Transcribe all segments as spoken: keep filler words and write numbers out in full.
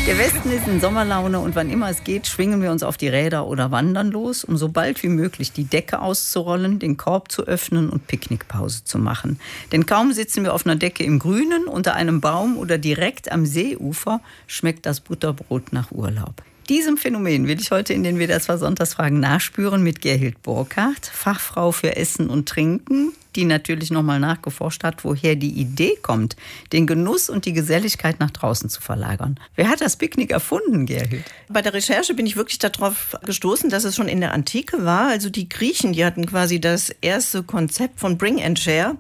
Der Westen ist in Sommerlaune und wann immer es geht, schwingen wir uns auf die Räder oder wandern los, um so bald wie möglich die Decke auszurollen, den Korb zu öffnen und Picknickpause zu machen. Denn kaum sitzen wir auf einer Decke im Grünen, unter einem Baum oder direkt am Seeufer, schmeckt das Butterbrot nach Urlaub. Diesem Phänomen will ich heute in den W D R zwei Sonntagsfragen nachspüren mit Gerhild Burkhardt, Fachfrau für Essen und Trinken, die natürlich nochmal nachgeforscht hat, woher die Idee kommt, den Genuss und die Geselligkeit nach draußen zu verlagern. Wer hat das Picknick erfunden, Gerhild? Bei der Recherche bin ich wirklich darauf gestoßen, dass es schon in der Antike war. Also die Griechen, die hatten quasi das erste Konzept von Bring and Share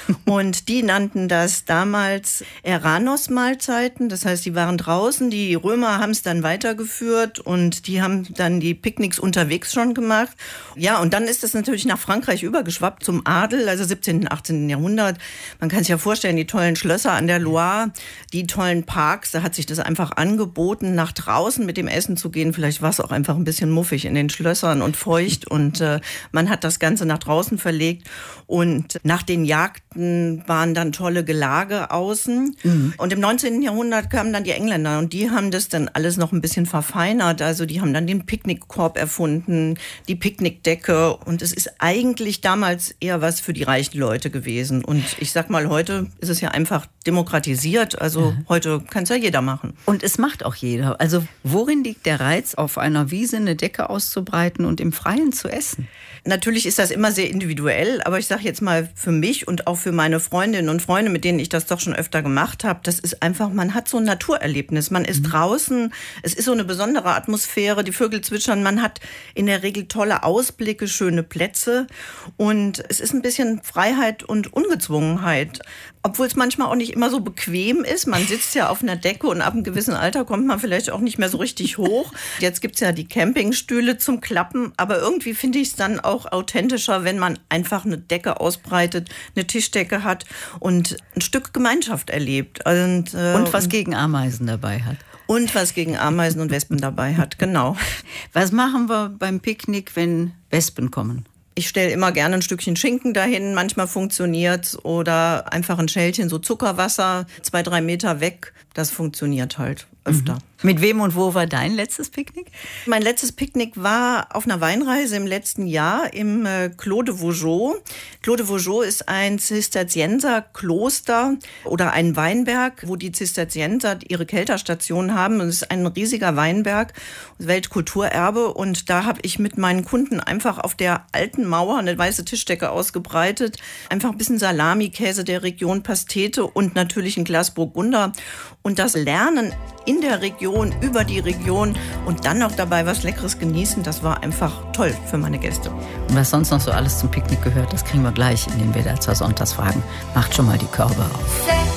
und die nannten das damals Eranos-Mahlzeiten. Das heißt, die waren draußen, die Römer haben es dann weitergeführt und die haben dann die Picknicks unterwegs schon gemacht. Ja, und dann ist es natürlich nach Frankreich übergeschwappt zum Adel, also siebzehnten, achtzehnten Jahrhundert. Man kann sich ja vorstellen, die tollen Schlösser an der Loire, die tollen Parks, da hat sich das einfach angeboten, nach draußen mit dem Essen zu gehen. Vielleicht war es auch einfach ein bisschen muffig in den Schlössern und feucht und äh, man hat das Ganze nach draußen verlegt und nach den Jagden waren dann tolle Gelage außen. Mhm. Und im neunzehnten. Jahrhundert kamen dann die Engländer und die haben das dann alles noch ein bisschen verfeinert. Also die haben dann den Picknickkorb erfunden, die Picknickdecke und es ist eigentlich damals eher was für die reichen Leute gewesen. Und ich sag mal, heute ist es ja einfach demokratisiert. Also ja. Heute kann es ja jeder machen. Und es macht auch jeder. Also worin liegt der Reiz, auf einer Wiese eine Decke auszubreiten und im Freien zu essen? Natürlich ist das immer sehr individuell, aber ich sage jetzt mal für mich und auch für meine Freundinnen und Freunde, mit denen ich das doch schon öfter gemacht habe, das ist einfach, man hat so ein Naturerlebnis. Man ist mhm. draußen, es ist so eine besondere Atmosphäre, die Vögel zwitschern, man hat in der Regel tolle Ausblicke, schöne Plätze und es ist ein bisschen Freiheit und Ungezwungenheit. Obwohl es manchmal auch nicht immer so bequem ist. Man sitzt ja auf einer Decke und ab einem gewissen Alter kommt man vielleicht auch nicht mehr so richtig hoch. Jetzt gibt's ja die Campingstühle zum Klappen, aber irgendwie finde ich es dann auch authentischer, wenn man einfach eine Decke ausbreitet, eine Tischdecke hat und ein Stück Gemeinschaft erlebt. Und, äh, und was gegen Ameisen dabei hat. Und was gegen Ameisen und Wespen dabei hat, genau. Was machen wir beim Picknick, wenn Wespen kommen? Ich stelle immer gerne ein Stückchen Schinken dahin, manchmal funktioniert's oder einfach ein Schälchen so Zuckerwasser, zwei, drei Meter weg. Das funktioniert halt öfter. Mhm. Mit wem und wo war dein letztes Picknick? Mein letztes Picknick war auf einer Weinreise im letzten Jahr im äh, Clos de Vougeot. Clos de Vougeot ist ein Zisterzienserkloster oder ein Weinberg, wo die Zisterzienser ihre Kelterstation haben. Es ist ein riesiger Weinberg, Weltkulturerbe. Und da habe ich mit meinen Kunden einfach auf der alten Mauer eine weiße Tischdecke ausgebreitet. Einfach ein bisschen Salami, Käse der Region, Pastete und natürlich ein Glas Burgunder. Und das Lernen in der Region, über die Region und dann noch dabei was Leckeres genießen, das war einfach toll für meine Gäste. Und was sonst noch so alles zum Picknick gehört, das kriegen wir gleich in den W D R zwei Sonntagsfragen. Macht schon mal die Körbe auf.